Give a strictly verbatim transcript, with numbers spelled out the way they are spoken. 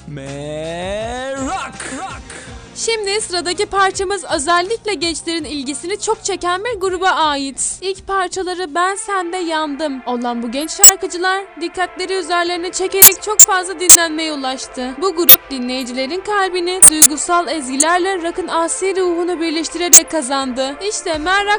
Merak. Şimdi sıradaki parçamız özellikle gençlerin ilgisini çok çeken bir gruba ait. İlk parçaları Ben Sende Yandım olan bu genç şarkıcılar dikkatleri üzerlerine çekerek çok fazla dinlenmeye ulaştı. Bu grup dinleyicilerin kalbini duygusal ezgilerle rock'ın asi ruhunu birleştirerek kazandı. İşte Merak